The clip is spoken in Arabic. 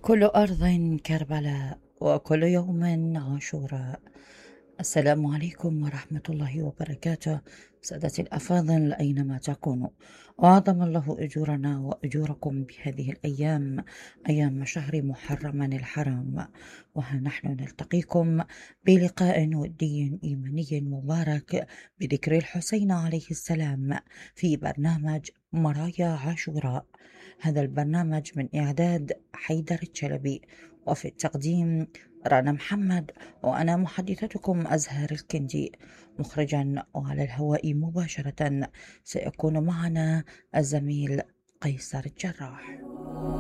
كل أرض كربلاء وكل يوم عاشوراء. السلام عليكم ورحمة الله وبركاته. سادتي الأفاضل أينما تكونوا، وأعظم الله أجورنا وأجوركم بهذه الأيام، أيام شهر محرم الحرام. وها نحن نلتقيكم بلقاء ودي إيماني مبارك بذكر الحسين عليه السلام في برنامج مرايا عاشوراء. هذا البرنامج من إعداد حيدر الشلبي، وفي التقديم رنا محمد، وأنا محدثتكم أزهار الكندي. مخرجا وعلى الهواء مباشرة سيكون معنا الزميل قيصر الجراح.